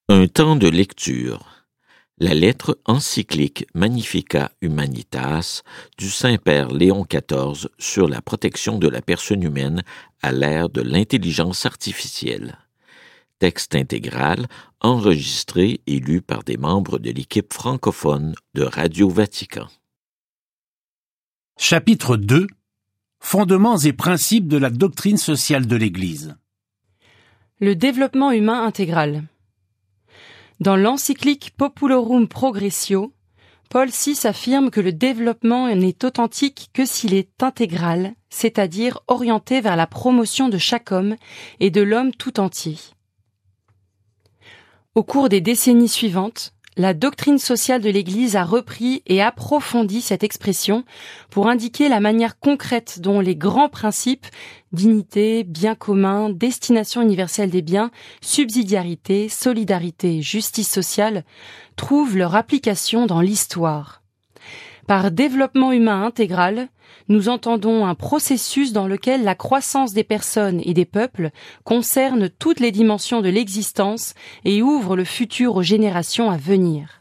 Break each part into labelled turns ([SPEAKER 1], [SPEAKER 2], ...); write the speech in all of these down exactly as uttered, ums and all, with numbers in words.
[SPEAKER 1] Un temps de lecture. La lettre encyclique Magnificat Humanitas du Saint-Père Léon quatorze sur la protection de la personne humaine à l'ère de l'intelligence artificielle. Texte intégral enregistré et lu par des membres de l'équipe francophone de Radio Vatican.
[SPEAKER 2] Chapitre deux. Fondements et principes de la doctrine sociale de l'Église.
[SPEAKER 3] Le développement humain intégral. Dans l'encyclique Populorum Progressio, Paul six affirme que le développement n'est authentique que s'il est intégral, c'est-à-dire orienté vers la promotion de chaque homme et de l'homme tout entier. Au cours des décennies suivantes, la doctrine sociale de l'Église a repris et approfondi cette expression pour indiquer la manière concrète dont les grands principes dignité, bien commun, destination universelle des biens, subsidiarité, solidarité, justice sociale trouvent leur application dans l'histoire. Par développement humain intégral, nous entendons un processus dans lequel la croissance des personnes et des peuples concerne toutes les dimensions de l'existence et ouvre le futur aux générations à venir.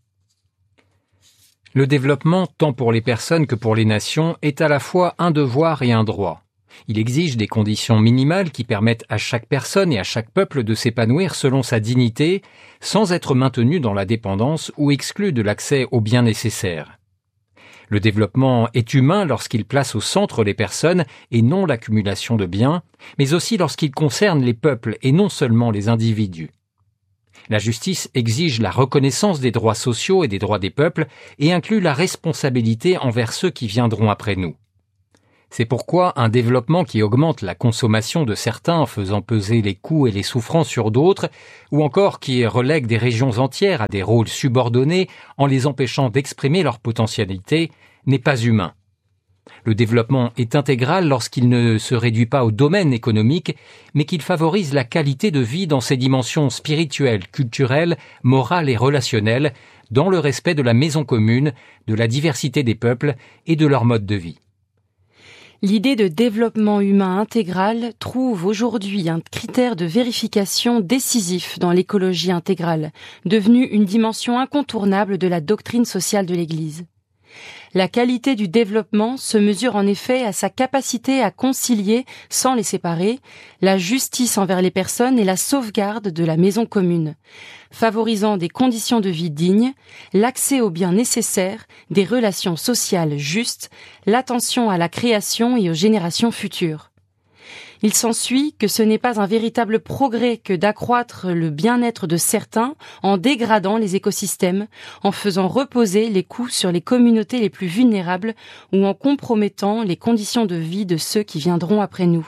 [SPEAKER 4] Le développement, tant pour les personnes que pour les nations, est à la fois un devoir et un droit. Il exige des conditions minimales qui permettent à chaque personne et à chaque peuple de s'épanouir selon sa dignité, sans être maintenu dans la dépendance ou exclu de l'accès aux biens nécessaires. Le développement est humain lorsqu'il place au centre les personnes et non l'accumulation de biens, mais aussi lorsqu'il concerne les peuples et non seulement les individus. La justice exige la reconnaissance des droits sociaux et des droits des peuples et inclut la responsabilité envers ceux qui viendront après nous. C'est pourquoi un développement qui augmente la consommation de certains en faisant peser les coûts et les souffrances sur d'autres, ou encore qui relègue des régions entières à des rôles subordonnés en les empêchant d'exprimer leur potentialité, n'est pas humain. Le développement est intégral lorsqu'il ne se réduit pas au domaine économique, mais qu'il favorise la qualité de vie dans ses dimensions spirituelles, culturelles, morales et relationnelles, dans le respect de la maison commune, de la diversité des peuples et de leur mode de vie.
[SPEAKER 3] L'idée de développement humain intégral trouve aujourd'hui un critère de vérification décisif dans l'écologie intégrale, devenue une dimension incontournable de la doctrine sociale de l'Église. La qualité du développement se mesure en effet à sa capacité à concilier, sans les séparer, la justice envers les personnes et la sauvegarde de la maison commune, favorisant des conditions de vie dignes, l'accès aux biens nécessaires, des relations sociales justes, l'attention à la création et aux générations futures. Il s'ensuit que ce n'est pas un véritable progrès que d'accroître le bien-être de certains en dégradant les écosystèmes, en faisant reposer les coûts sur les communautés les plus vulnérables ou en compromettant les conditions de vie de ceux qui viendront après nous.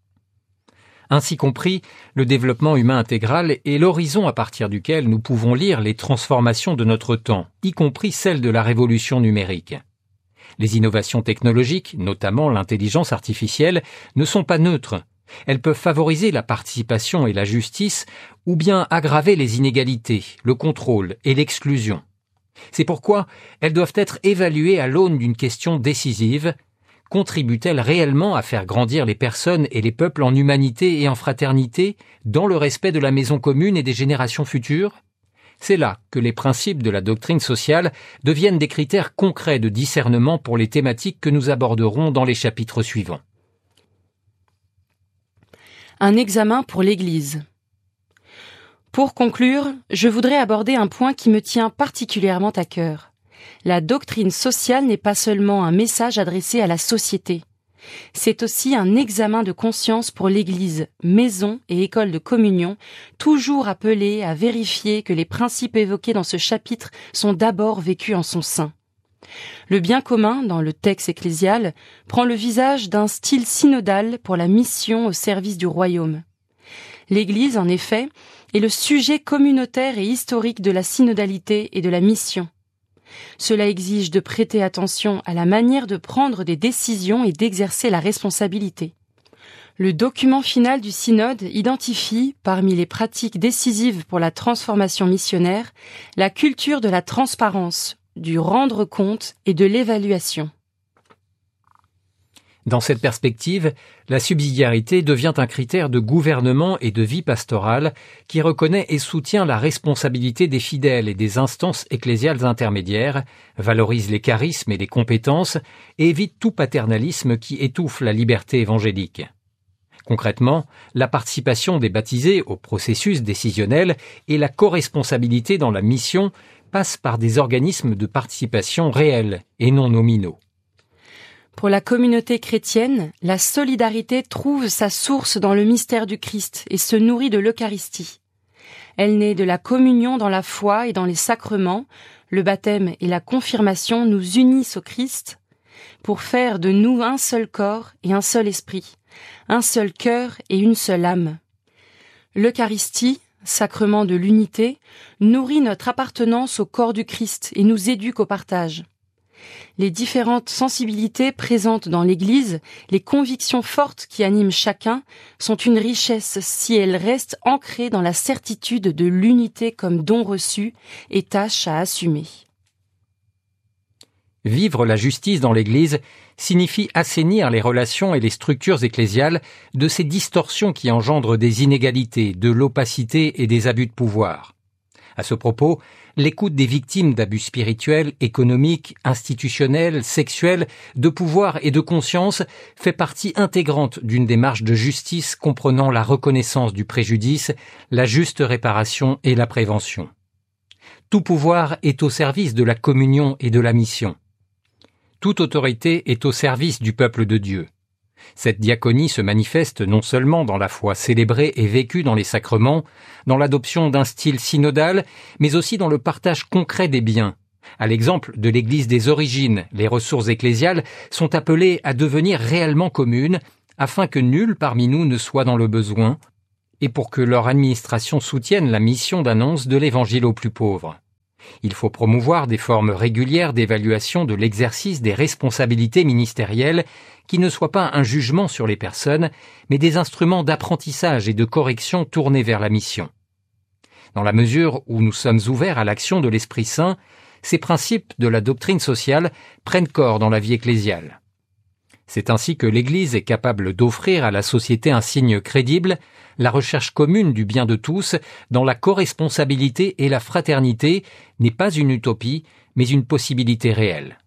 [SPEAKER 4] Ainsi compris, le développement humain intégral est l'horizon à partir duquel nous pouvons lire les transformations de notre temps, y compris celles de la révolution numérique. Les innovations technologiques, notamment l'intelligence artificielle, ne sont pas neutres. Elles peuvent favoriser la participation et la justice, ou bien aggraver les inégalités, le contrôle et l'exclusion. C'est pourquoi elles doivent être évaluées à l'aune d'une question décisive. Contribuent-elles réellement à faire grandir les personnes et les peuples en humanité et en fraternité, dans le respect de la maison commune et des générations futures ? C'est là que les principes de la doctrine sociale deviennent des critères concrets de discernement pour les thématiques que nous aborderons dans les chapitres suivants.
[SPEAKER 3] Un examen pour l'Église. Pour conclure, je voudrais aborder un point qui me tient particulièrement à cœur. La doctrine sociale n'est pas seulement un message adressé à la société. C'est aussi un examen de conscience pour l'Église, maison et école de communion, toujours appelée à vérifier que les principes évoqués dans ce chapitre sont d'abord vécus en son sein. Le bien commun, dans le texte ecclésial, prend le visage d'un style synodal pour la mission au service du royaume. L'Église, en effet, est le sujet communautaire et historique de la synodalité et de la mission. Cela exige de prêter attention à la manière de prendre des décisions et d'exercer la responsabilité. Le document final du synode identifie, parmi les pratiques décisives pour la transformation missionnaire, la culture de la transparence, du rendre compte et de l'évaluation.
[SPEAKER 4] Dans cette perspective, la subsidiarité devient un critère de gouvernement et de vie pastorale qui reconnaît et soutient la responsabilité des fidèles et des instances ecclésiales intermédiaires, valorise les charismes et les compétences et évite tout paternalisme qui étouffe la liberté évangélique. Concrètement, la participation des baptisés au processus décisionnel et la coresponsabilité dans la mission passent par des organismes de participation réels et non nominaux.
[SPEAKER 3] Pour la communauté chrétienne, la solidarité trouve sa source dans le mystère du Christ et se nourrit de l'Eucharistie. Elle naît de la communion dans la foi et dans les sacrements. Le baptême et la confirmation nous unissent au Christ pour faire de nous un seul corps et un seul esprit, un seul cœur et une seule âme. L'Eucharistie, sacrement de l'unité, nourrit notre appartenance au corps du Christ et nous éduque au partage. Les différentes sensibilités présentes dans l'Église, les convictions fortes qui animent chacun, sont une richesse si elles restent ancrées dans la certitude de l'unité comme don reçu et tâche à assumer.
[SPEAKER 4] Vivre la justice dans l'Église signifie assainir les relations et les structures ecclésiales de ces distorsions qui engendrent des inégalités, de l'opacité et des abus de pouvoir. À ce propos, l'écoute des victimes d'abus spirituels, économiques, institutionnels, sexuels, de pouvoir et de conscience fait partie intégrante d'une démarche de justice comprenant la reconnaissance du préjudice, la juste réparation et la prévention. Tout pouvoir est au service de la communion et de la mission. Toute autorité est au service du peuple de Dieu. Cette diaconie se manifeste non seulement dans la foi célébrée et vécue dans les sacrements, dans l'adoption d'un style synodal, mais aussi dans le partage concret des biens. À l'exemple de l'Église des origines, les ressources ecclésiales sont appelées à devenir réellement communes, afin que nul parmi nous ne soit dans le besoin, et pour que leur administration soutienne la mission d'annonce de l'Évangile aux plus pauvres. Il faut promouvoir des formes régulières d'évaluation de l'exercice des responsabilités ministérielles qui ne soient pas un jugement sur les personnes, mais des instruments d'apprentissage et de correction tournés vers la mission. Dans la mesure où nous sommes ouverts à l'action de l'Esprit Saint, ces principes de la doctrine sociale prennent corps dans la vie ecclésiale. C'est ainsi que l'Église est capable d'offrir à la société un signe crédible, la recherche commune du bien de tous, dans la coresponsabilité et la fraternité n'est pas une utopie, mais une possibilité réelle.